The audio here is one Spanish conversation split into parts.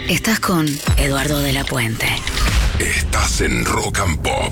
Estás con Eduardo de la Puente. Estás en Rock and Pop.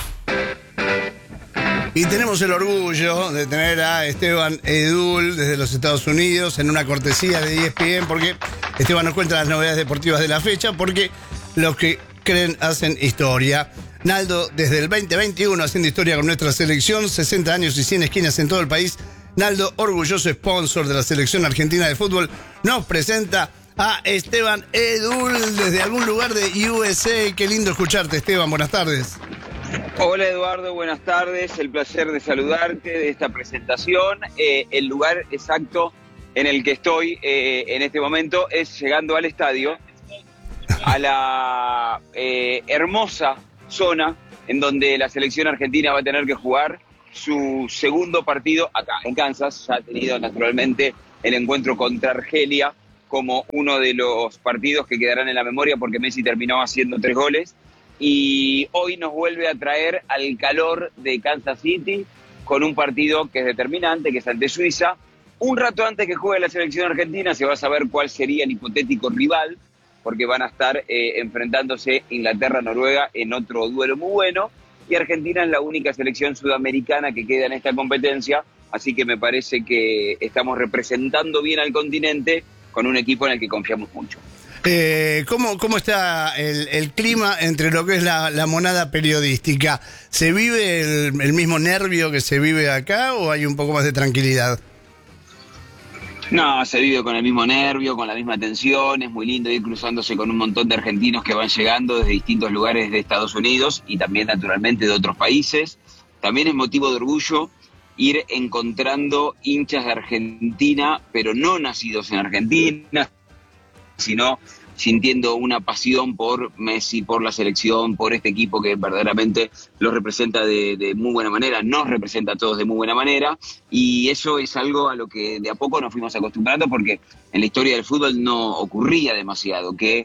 Y tenemos el orgullo de tener a Esteban Edul desde los Estados Unidos en una cortesía de ESPN, porque Esteban nos cuenta las novedades deportivas de la fecha, porque los que creen hacen historia. Naldo, desde el 2021 haciendo historia con nuestra selección, 60 años y 100 esquinas en todo el país. Naldo, orgulloso sponsor de la selección argentina de fútbol, nos presenta a Esteban Edul desde algún lugar de USA. Qué lindo escucharte, Esteban. Buenas tardes. Hola Eduardo, buenas tardes. El placer de saludarte, de esta presentación. El lugar exacto en el que estoy en este momento es llegando al estadio, a la hermosa zona en donde la selección argentina va a tener que jugar su segundo partido acá en Kansas. Ya ha tenido naturalmente el encuentro contra Argelia como uno de los partidos que quedarán en la memoria porque Messi terminó haciendo 3 goles. Y hoy nos vuelve a traer al calor de Kansas City con un partido que es determinante, que es ante Suiza. Un rato antes que juegue la selección argentina se va a saber cuál sería el hipotético rival, porque van a estar enfrentándose Inglaterra-Noruega en otro duelo muy bueno. Y Argentina es la única selección sudamericana que queda en esta competencia, así que me parece que estamos representando bien al continente con un equipo en el que confiamos mucho. ¿Cómo está el clima entre lo que es la monada periodística? ¿Se vive el mismo nervio que se vive acá o hay un poco más de tranquilidad? No, se vive con el mismo nervio, con la misma tensión. Es muy lindo ir cruzándose con un montón de argentinos que van llegando desde distintos lugares de Estados Unidos y también naturalmente de otros países. También es motivo de orgullo ir encontrando hinchas de Argentina, pero no nacidos en Argentina, sino sintiendo una pasión por Messi, por la selección, por este equipo que verdaderamente los representa de muy buena manera, nos representa a todos de muy buena manera, y eso es algo a lo que de a poco nos fuimos acostumbrando, porque en la historia del fútbol no ocurría demasiado, que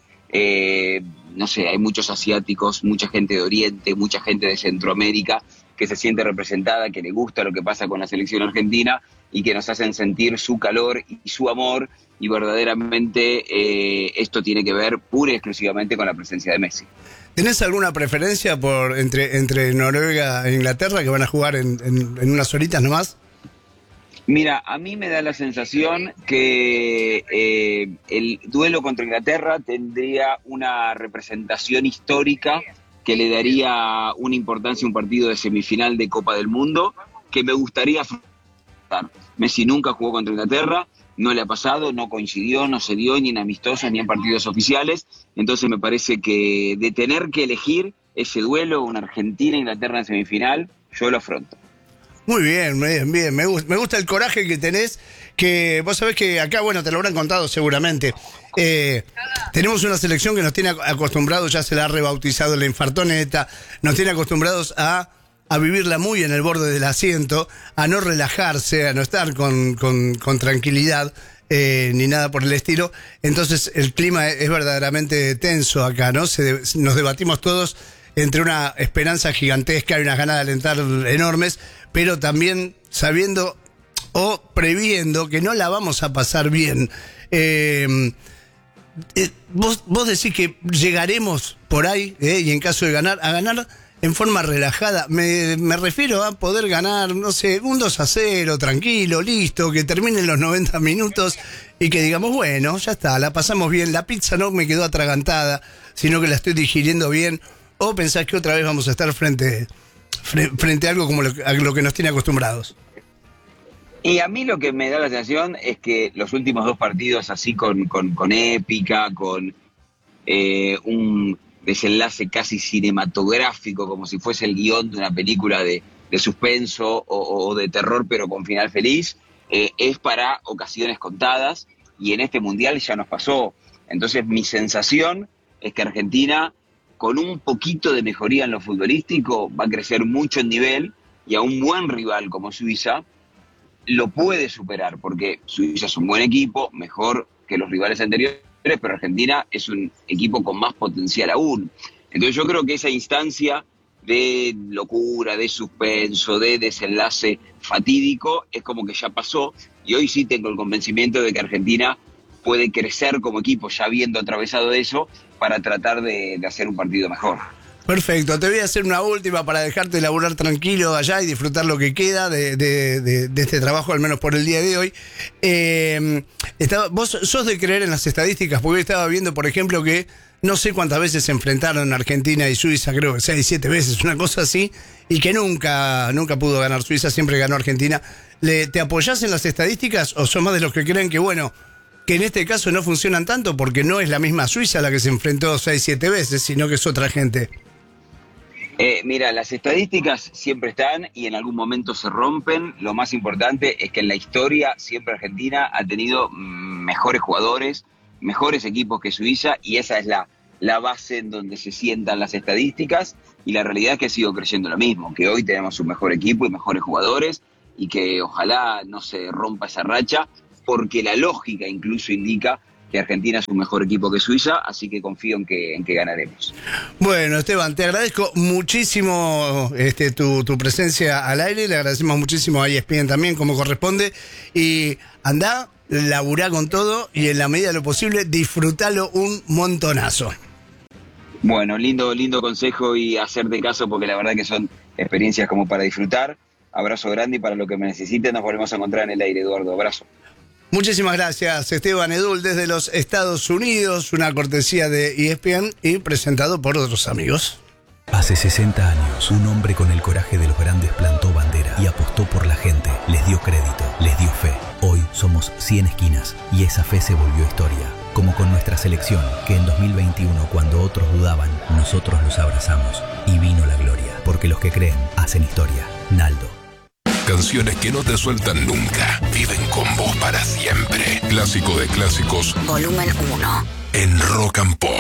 no sé, hay muchos asiáticos, mucha gente de Oriente, mucha gente de Centroamérica que se siente representada, que le gusta lo que pasa con la selección argentina y que nos hacen sentir su calor y su amor, y verdaderamente esto tiene que ver pura y exclusivamente con la presencia de Messi. ¿Tenés alguna preferencia entre Noruega e Inglaterra, que van a jugar en unas horitas nomás? Mira, a mí me da la sensación que el duelo contra Inglaterra tendría una representación histórica que le daría una importancia a un partido de semifinal de Copa del Mundo que me gustaría afrontar. Messi nunca jugó contra Inglaterra, no le ha pasado, no coincidió, no se dio ni en amistosos ni en partidos oficiales, entonces me parece que de tener que elegir ese duelo, una Argentina-Inglaterra en semifinal, yo lo afronto. Muy bien, bien. Me gusta el coraje que tenés, que vos sabés que acá, bueno, te lo habrán contado seguramente. Tenemos una selección que nos tiene acostumbrados, ya se la ha rebautizado la infartoneta, nos tiene acostumbrados a vivirla muy en el borde del asiento, a no relajarse, a no estar con tranquilidad, ni nada por el estilo. Entonces el clima es verdaderamente tenso acá, ¿no? Nos debatimos todos entre una esperanza gigantesca y unas ganas de alentar enormes, pero también sabiendo o previendo que no la vamos a pasar bien. Vos decís que llegaremos por ahí, y en caso de ganar, a ganar en forma relajada. Me refiero a poder ganar, no sé, un 2-0, tranquilo, listo, que terminen los 90 minutos y que digamos, bueno, ya está, la pasamos bien, la pizza no me quedó atragantada, sino que la estoy digiriendo bien. ¿O pensás que otra vez vamos a estar frente a algo como a lo que nos tiene acostumbrados? Y a mí lo que me da la sensación es que los últimos 2 partidos así con épica, con un desenlace casi cinematográfico, como si fuese el guión de una película de suspenso o de terror, pero con final feliz, es para ocasiones contadas, y en este Mundial ya nos pasó. Entonces mi sensación es que Argentina, con un poquito de mejoría en lo futbolístico, va a crecer mucho en nivel, y a un buen rival como Suiza lo puede superar, porque Suiza es un buen equipo, mejor que los rivales anteriores, pero Argentina es un equipo con más potencial aún. Entonces yo creo que esa instancia de locura, de suspenso, de desenlace fatídico, es como que ya pasó, y hoy sí tengo el convencimiento de que Argentina puede crecer como equipo ya habiendo atravesado eso para tratar de hacer un partido mejor. Perfecto, te voy a hacer una última para dejarte laburar tranquilo allá y disfrutar lo que queda de este trabajo, al menos por el día de hoy. ¿Vos sos de creer en las estadísticas? Porque hoy estaba viendo, por ejemplo, que no sé cuántas veces se enfrentaron Argentina y Suiza, creo que 6, 7 veces, una cosa así, y que nunca pudo ganar Suiza, siempre ganó Argentina. ¿Te apoyás en las estadísticas o sos más de los que creen que, bueno, que en este caso no funcionan tanto porque no es la misma Suiza la que se enfrentó 6, 7 veces, sino que es otra gente? Mira, las estadísticas siempre están y en algún momento se rompen. Lo más importante es que en la historia siempre Argentina ha tenido mejores jugadores, mejores equipos que Suiza, y esa es la base en donde se sientan las estadísticas, y la realidad es que sigo creyendo lo mismo, que hoy tenemos un mejor equipo y mejores jugadores, y que ojalá no se rompa esa racha, porque la lógica incluso indica que Argentina es un mejor equipo que Suiza, así que confío en que ganaremos. Bueno, Esteban, te agradezco muchísimo tu presencia al aire, le agradecemos muchísimo a ESPN también, como corresponde, y andá, laburá con todo y en la medida de lo posible disfrutalo un montonazo. Bueno, lindo consejo y hacerte caso, porque la verdad que son experiencias como para disfrutar. Abrazo grande y para lo que me necesiten nos volvemos a encontrar en el aire, Eduardo. Abrazo. Muchísimas gracias, Esteban Edul, desde los Estados Unidos, una cortesía de ESPN y presentado por otros amigos. Hace 60 años, un hombre con el coraje de los grandes plantó bandera y apostó por la gente, les dio crédito, les dio fe. Hoy somos 100 esquinas y esa fe se volvió historia. Como con nuestra selección, que en 2021, cuando otros dudaban, nosotros los abrazamos y vino la gloria, porque los que creen hacen historia. Naldo. Canciones que no te sueltan nunca, viven con vos para siempre. Clásico de clásicos. Volumen 1. En Rock and Pop.